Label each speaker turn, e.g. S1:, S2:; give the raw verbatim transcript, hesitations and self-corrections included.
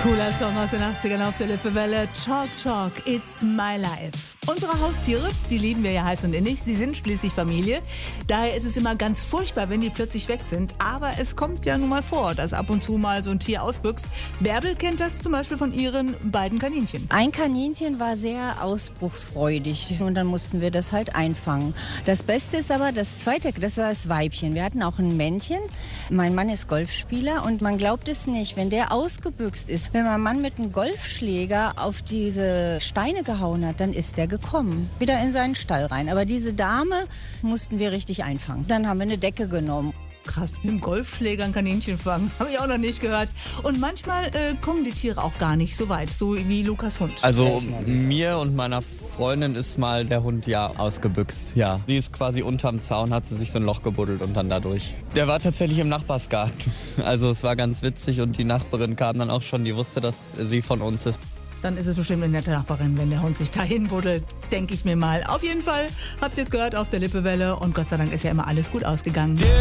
S1: Cooler Song aus den achtzigern auf der Lippewelle. Chalk Chalk, it's my life. Unsere Haustiere, die lieben wir ja heiß und innig. Sie sind schließlich Familie. Daher ist es immer ganz furchtbar, wenn die plötzlich weg sind. Aber es kommt ja nun mal vor, dass ab und zu mal so ein Tier ausbüchst. Bärbel kennt das zum Beispiel von ihren beiden Kaninchen.
S2: Ein Kaninchen war sehr ausbruchsfreudig und dann mussten wir das halt einfangen. Das Beste ist aber das zweite, das war das Weibchen. Wir hatten auch ein Männchen. Mein Mann ist Golfspieler und man glaubt es nicht, wenn der ausgebüxt ist. Wenn mein Mann mit einem Golfschläger auf diese Steine gehauen hat, dann ist der gekommen. Wieder in seinen Stall rein. Aber diese Dame mussten wir richtig einfangen. Dann haben wir eine Decke genommen.
S1: Krass, mit dem Golfschläger ein Kaninchen fangen. Habe ich auch noch nicht gehört. Und manchmal äh, kommen die Tiere auch gar nicht so weit, so wie Lukas Hund.
S3: Also mir und meiner Freundin ist mal der Hund ja ausgebüxt. Ja, sie ist quasi unterm Zaun, hat sie sich so ein Loch gebuddelt und dann dadurch. Der war tatsächlich im Nachbarsgarten. Also es war ganz witzig und die Nachbarin kam dann auch schon, die wusste, dass sie von uns ist.
S1: Dann ist es bestimmt eine nette Nachbarin, wenn der Hund sich dahin buddelt, denke ich mir mal. Auf jeden Fall habt ihr es gehört auf der Lippewelle und Gott sei Dank ist ja immer alles gut ausgegangen.